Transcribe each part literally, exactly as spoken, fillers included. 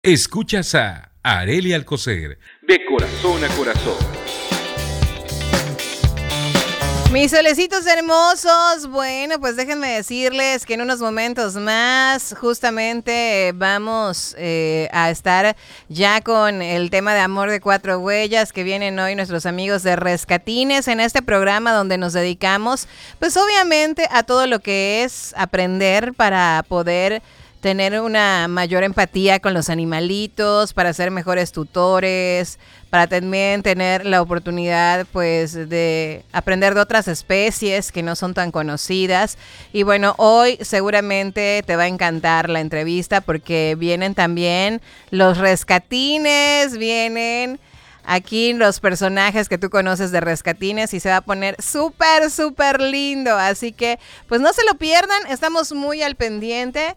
Escuchas a Arely Alcocer, de corazón a corazón. Mis solecitos hermosos, bueno, pues déjenme decirles que en unos momentos más justamente vamos eh, a estar ya con el tema de Amor de Cuatro Huellas, que vienen hoy nuestros amigos de Rescatines en este programa donde nos dedicamos pues obviamente a todo lo que es aprender para poder tener una mayor empatía con los animalitos, para ser mejores tutores, para también tener la oportunidad pues de aprender de otras especies que no son tan conocidas. Y bueno, hoy seguramente te va a encantar la entrevista porque vienen también los rescatines, vienen aquí los personajes que tú conoces de Rescatines y se va a poner súper, súper lindo. Así que pues no se lo pierdan, estamos muy al pendiente.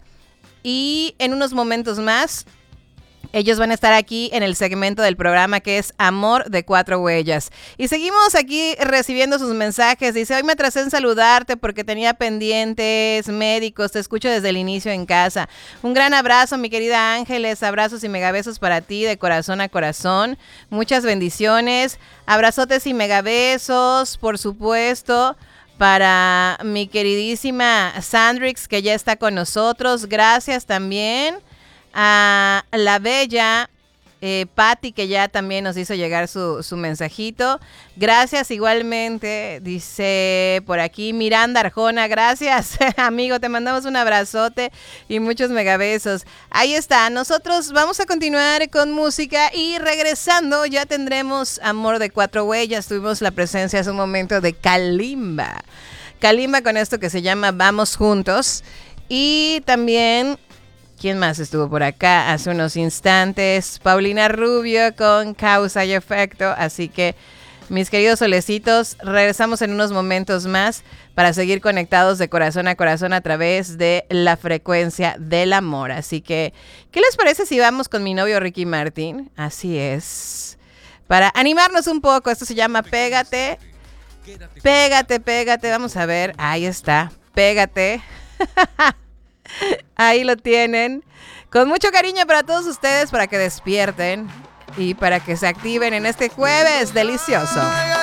Y en unos momentos más, ellos van a estar aquí en el segmento del programa que es Amor de Cuatro Huellas. Y seguimos aquí recibiendo sus mensajes. Dice, hoy me atrasé en saludarte porque tenía pendientes médicos. Te escucho desde el inicio en casa. Un gran abrazo, mi querida Ángeles. Abrazos y megabesos para ti de corazón a corazón. Muchas bendiciones. Abrazotes y megabesos, por supuesto, para mi queridísima Sandrix, que ya está con nosotros. Gracias también a la bella eh, Patti, que ya también nos hizo llegar su, su mensajito. Gracias igualmente, dice por aquí Miranda Arjona. Gracias, amigo, te mandamos un abrazote y muchos megabesos. Ahí está, nosotros vamos a continuar con música y regresando ya tendremos Amor de Cuatro Huellas. Tuvimos la presencia hace un momento de Kalimba. Kalimba con esto que se llama Vamos Juntos. Y también, ¿quién más estuvo por acá hace unos instantes? Paulina Rubio con Causa y Efecto. Así que, mis queridos solecitos, regresamos en unos momentos más para seguir conectados de corazón a corazón a través de la frecuencia del amor. Así que, ¿qué les parece si vamos con mi novio Ricky Martin? Así es. Para animarnos un poco, esto se llama Pégate. Pégate, pégate. Vamos a ver, ahí está. Pégate. Ahí lo tienen. Con mucho cariño para todos ustedes, para que despierten y para que se activen en este jueves delicioso.